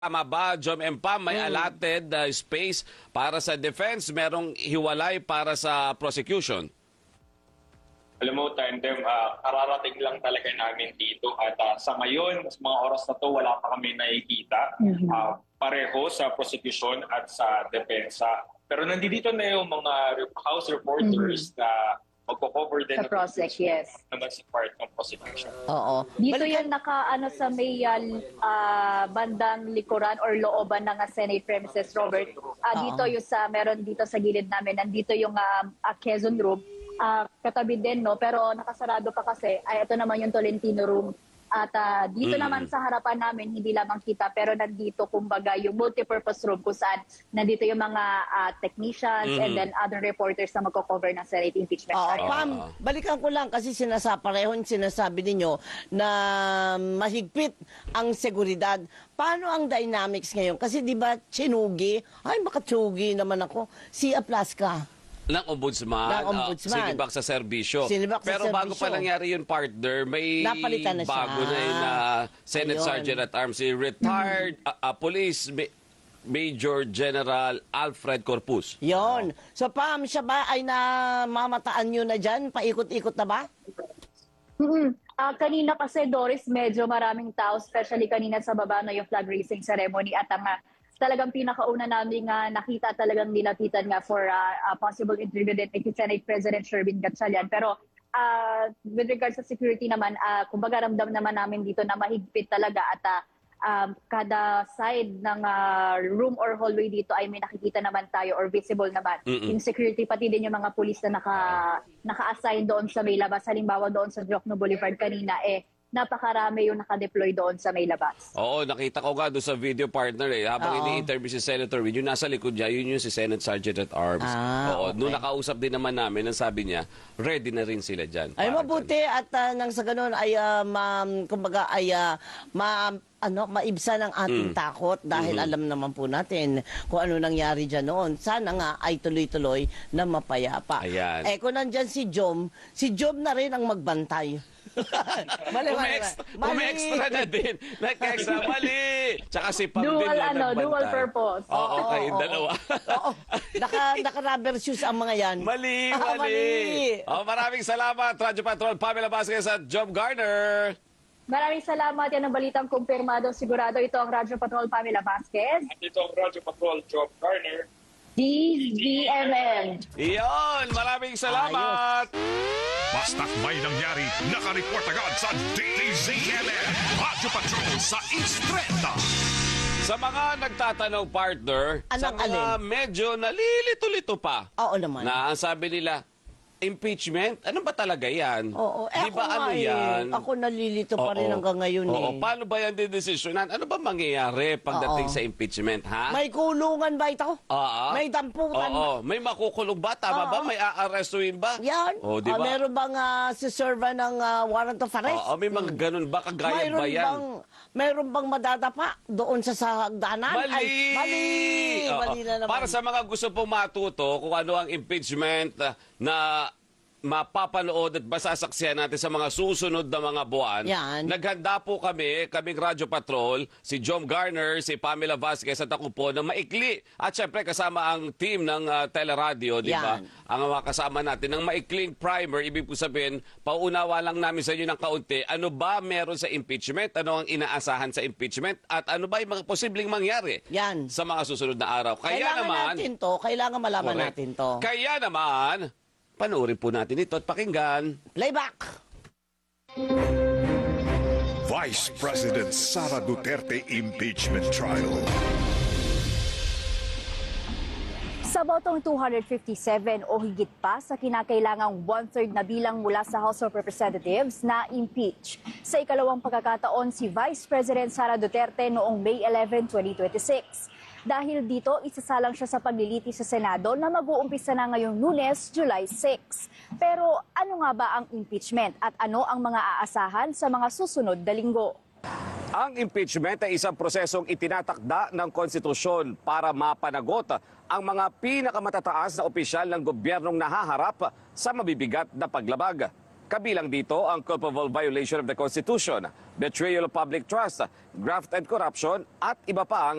Tama ba, Jom and Pam, may allotted space para sa defense, merong hiwalay para sa prosecution? Alam mo, Tandem, kararating lang talaga namin dito at sa ngayon, sa mga oras na to, wala pa kami nakikita pareho sa prosecution at sa depensa. Pero nandito na yung mga House reporters na magko-cover din sa project, yes. Naman sa part ng prosecution. Oo. Dito yung nakaano sa may bandang likuran or looban ng Senate premises, Robert. Dito yung meron dito sa gilid namin, nandito yung Quezon room. Katabi din, no? Pero nakasarado pa kasi. Ito naman yung Tolentino room. At dito naman sa harapan namin, hindi lamang kita, pero nandito kumbaga yung multipurpose room kung saan nandito yung mga technicians and then other reporters na magko-cover ng Senate impeachment trial. Pam, balikan ko lang kasi parehong sinasabi ninyo na mahigpit ang seguridad. Paano ang dynamics ngayon? Kasi di ba chinugi? Ay, makatsugi naman ako. Si Aplaska. Ng ombudsman. Sinibak sa serbisyo. Pero bago pa nangyari yun, partner, may napalitan na bago na Senate Sergeant at Arms, si retired Police Major General Alfred Corpus. Yon. So Pam, siya ba ay namamataan nyo na dyan? Paikot-ikot na ba? Kanina kasi, Doris, medyo maraming tao, especially kanina sa baba na yung flag raising ceremony at ang talagang pinakauna namin nakita talagang nilapitan nga for possible interview din kay Senate President Sherwin Gatchalian. Pero with regards sa security naman, kumbaga ramdam naman namin dito na mahigpit talaga at kada side ng room or hallway dito ay may nakikita naman tayo or visible naman. Yung security, pati din yung mga pulis na naka-assign doon sa may labas. Halimbawa doon sa Jokno Boulevard kanina, napakarami yung nakadeploy doon sa may labas. Oo, nakita ko nga doon sa video, partner. Habang ini-interview si Senator Win, yung nasa likod niya, yun yung si Senate Sergeant at Arms. Oo, okay. Noong nakausap din naman namin, ang sabi niya, ready na rin sila dyan. Ay, mabuti dyan. At nang sa ganun ay, kumbaga, ay maibsa ng ating takot dahil alam naman po natin kung ano nangyari dyan noon. Sana nga ay tuloy-tuloy na mapayapa. Ayan. Kung nandyan si Jom na rin ang magbantay. Extra na din. Nag-extra, mali. Tsaka si Pam din na nagbantay. Dual purpose. Oo, kayong dalawa. Naka-rubber shoes ang mga yan. Mali. Maraming salamat, Radyo Patrol, Pamela Vasquez at Job Garner. Maraming salamat. Yan ang balitang kumpirmado. Sigurado ito ang Radyo Patrol, Pamela Vasquez. At ito ang Radyo Patrol, Job Garner. DZMM. Iyon, maraming salamat. Basta't may nangyari, nakareport agad sa DZMM. Radyo Patrol sa East 30. Sa mga nagtatanong, partner, sa mga medyo nalilito-lito pa, oo naman, na ang sabi nila, impeachment? Ano ba talaga yan? Oo. Di ba ano yan? Ako nalilito pa rin hanggang ngayon Paano ba yan didesisyonan? Ano ba mangyayari pagdating sa impeachment, ha? May kulungan ba ito? May damputan? May makukulong ba? Tama ba? May aarestuin ba? Yan. Diba? Meron bang siserva ng warrant of arrest? May mga ganun ba? Kagaya ba yan? Mayroon bang madadapa doon sa hagdanan? Mali! Mali na naman. Para sa mga gusto pong matuto kung ano ang impeachment na mapapanood at masasaksihan natin sa mga susunod na mga buwan. Yan. Naghanda po kaming Radyo Patrol, si Jom Garner, si Pamela Vasquez at ako po na maikli. At syempre kasama ang team ng Teleradio, di ba? Ang mga kasama natin ng maikling primer, ibig po sabihin, paunawa lang namin sa inyo ng kaunti, ano ba meron sa impeachment? Ano ang inaasahan sa impeachment? At ano ba yung mga posibleng mangyari sa mga susunod na araw? Kailangan malaman natin to. Kaya naman, panoorin po natin ito at pakinggan. Playback! Vice President Sara Duterte impeachment trial. Sa botong 257 o higit pa sa kinakailangang 1/3 na bilang mula sa House of Representatives na impeach. Sa ikalawang pagkakataon si Vice President Sara Duterte noong May 11, 2026. Dahil dito, isasalang siya sa paglilitis sa Senado na mag-uumpisa na ngayong Lunes, July 6. Pero ano nga ba ang impeachment at ano ang mga aasahan sa mga susunod na linggo? Ang impeachment ay isang prosesong itinatakda ng konstitusyon para mapanagot ang mga pinakamatataas na opisyal ng gobyernong nahaharap sa mabibigat na paglabag. Kabilang dito ang culpable violation of the Constitution, betrayal of public trust, graft and corruption at iba pa ang